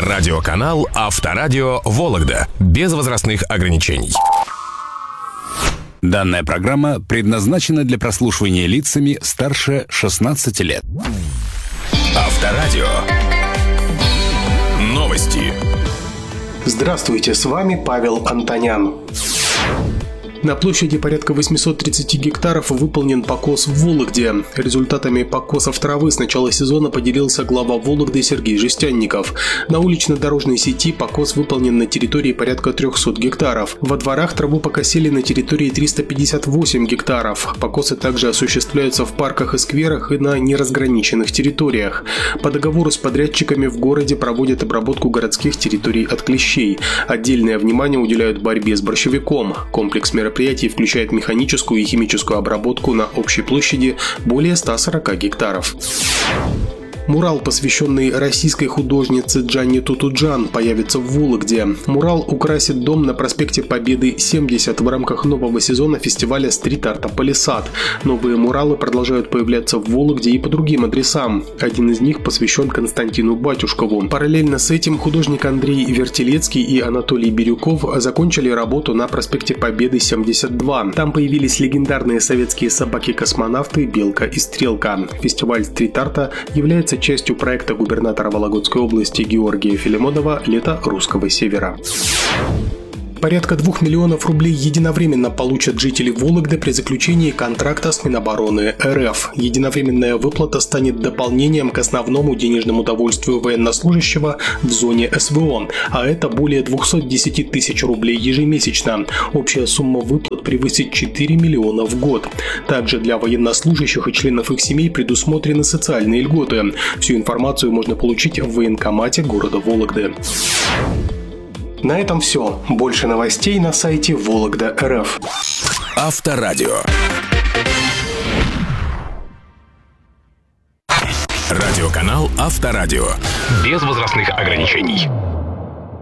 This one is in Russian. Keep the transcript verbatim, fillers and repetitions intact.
Радиоканал Авторадио Вологда. Без возрастных ограничений. Данная программа предназначена для прослушивания лицами старше шестнадцати лет. Авторадио. Новости. Здравствуйте, с вами Павел Антонян. На площади порядка восемьсот тридцать гектаров выполнен покос в Вологде. Результатами покосов травы с начала сезона поделился глава Вологды Сергей Жестянников. На улично-дорожной сети покос выполнен на территории порядка трехсот гектаров. Во дворах траву покосили на территории триста пятьдесят восемь гектаров. Покосы также осуществляются в парках и скверах и на неразграниченных территориях. По договору с подрядчиками в городе проводят обработку городских территорий от клещей. Отдельное внимание уделяют борьбе с борщевиком. Комплекс мероприятий Мероприятие включает механическую и химическую обработку на общей площади более ста сорока гектаров. Мурал, посвященный российской художнице Джанне Тутуджан, появится в Вологде. Мурал украсит дом на проспекте Победы семьдесят в рамках нового сезона фестиваля стрит-арта «Палисад». Новые муралы продолжают появляться в Вологде и по другим адресам. Один из них посвящен Константину Батюшкову. Параллельно с этим художник Андрей Вертилецкий и Анатолий Бирюков закончили работу на проспекте Победы семьдесят два. Там появились легендарные советские собаки-космонавты «Белка» и «Стрелка». Фестиваль стрит-арта является частью проекта губернатора Вологодской области Георгия Филимонова «Лето русского севера». Порядка двух миллионов рублей единовременно получат жители Вологды при заключении контракта с Минобороны РФ. Единовременная выплата станет дополнением к основному денежному довольствию военнослужащего в зоне СВО, а это более двухсот десяти тысяч рублей ежемесячно. Общая сумма выплат превысит четыре миллиона в год. Также для военнослужащих и членов их семей предусмотрены социальные льготы. Всю информацию можно получить в военкомате города Вологды. На этом все. Больше новостей на сайте Вологда точка эр эф. Авторадио. Радиоканал Авторадио. Без возрастных ограничений.